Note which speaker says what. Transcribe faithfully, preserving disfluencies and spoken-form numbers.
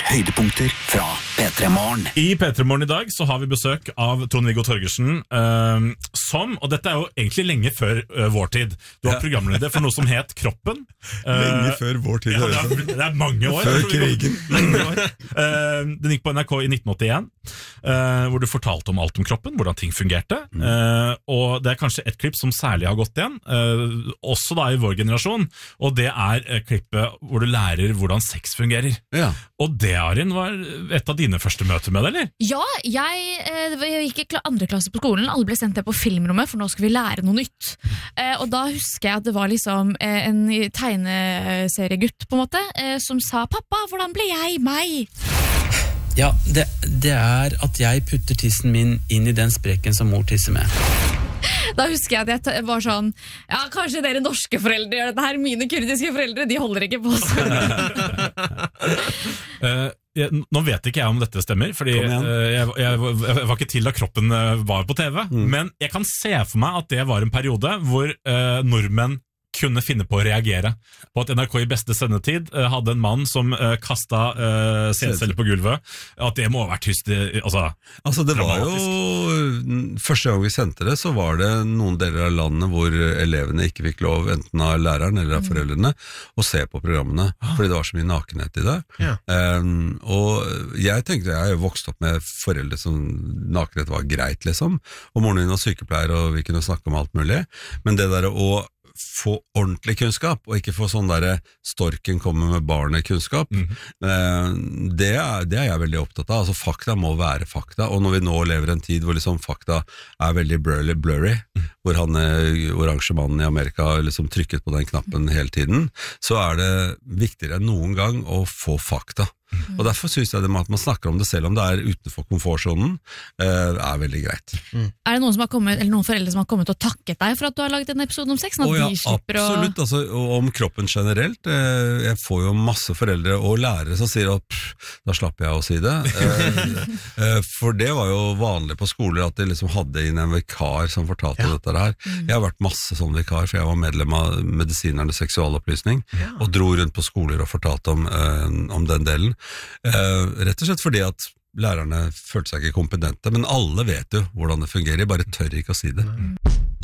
Speaker 1: Høydepunkter fra P tre Morgen.
Speaker 2: I P tre Morgen i dag så har vi besøk av Trond-Viggo Torgersen, uh, som, og dette er jo egentlig lenge før uh, vår tid. Du har programleder for noe som het Kroppen. Uh,
Speaker 3: lenge før vår tid.
Speaker 2: Ja, det, er, det er mange år.
Speaker 3: Før krigen.
Speaker 2: Mange år. Uh, den gikk på N R K i nitten åttien, uh, hvor du fortalte om alt om kroppen, hvordan ting fungerte. Uh, og det er kanskje et klipp som særlig har gått igjen, uh, også da i vår generasjon, og det er uh, klippet hvor du lærer hvordan sex fungerer.
Speaker 3: Ja.
Speaker 2: Og det, Arin, var et av dine første møter med det, eller?
Speaker 4: Ja, jeg, eh, jeg gikk i andre klasse på skolen. Alle ble sendt det på filmrommet, for nå skulle vi lære noe nytt. Eh, og da husker jeg at det var liksom eh, en tegneseriegutt, på en måte, eh, som sa, «Pappa, hvordan ble jeg meg?»
Speaker 5: Ja, det, det er at jeg putter tissen min inn i den sprekken som mor tisser med.
Speaker 4: Da husker jeg at jeg var sånn, ja, kanskje dere norske foreldre gjør dette her, mine kurdiske foreldre, de holder ikke på sånn.
Speaker 2: uh, jeg, nå vet ikke jeg om dette stemmer, fordi uh, jeg, jeg, jeg var ikke til da Kroppen uh, var på T V, mm. men jeg kan se for meg at det var en periode hvor uh, nordmenn kunne finne på å reagere på at N R K i beste sendetid uh, hadde en mann som uh, kastet uh, sædceller på gulvet, at det må ha vært hyst, altså,
Speaker 3: altså det var
Speaker 2: dramatisk.
Speaker 3: Jo, første gang vi sendte det, så var det noen deler av landet hvor elevene ikke fikk lov, enten av læreren eller av foreldrene, å se på programmene, fordi det var så mye nakenhet i det. Ja. Um, og jeg tenkte, jeg har jo vokst opp med foreldre som nakenhet var greit, liksom, og moren min var sykepleier, og vi kunne snakke om alt mulig, men det der å få ordentlig kunnskap, og ikke få sånn der storken kommer med barnet kunnskap, mm-hmm. det, er, det er jeg veldig opptatt av. Altså fakta må være fakta, og når vi nå lever en tid hvor liksom fakta er veldig blurry, blurry mm. hvor han oransje mannen i Amerika liksom trykket på den knappen hele tiden, så er det viktigere enn noen gang å få fakta. Mm. Og derfor synes jeg det med at man snakker om det selv om det er utenfor komfortsonen eh, er veldig greit.
Speaker 4: Mm. Er det noen som har kommet, eller noen foreldre som har kommet og takket deg for at du har laget en episode om sex? Sånn at
Speaker 3: oh, ja,
Speaker 4: de slipper
Speaker 3: absolutt,
Speaker 4: å...
Speaker 3: altså, og om kroppen generelt. Eh, jeg får jo masse foreldre og lærere som sier at da slapper jeg å si det. Eh, eh, for det var jo vanlig på skoler at de liksom hadde inn en vikar som fortalte ja. Dette her. Mm. Jeg har vært masse sånn vikar, for jeg var medlem av Medisinernes seksualopplysning, ja. Og dro rundt på skoler og fortalte om, eh, om den delen. Uh, rett og slett fordi at lærerne følte seg ikke kompetente, men alle vet jo hvordan det fungerer, bare tør ikke å si det.